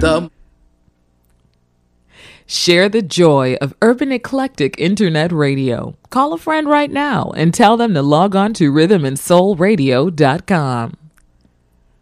Share the joy of urban eclectic internet radio. Call a friend right now and tell them to log on to rhythmandsoulradio.com.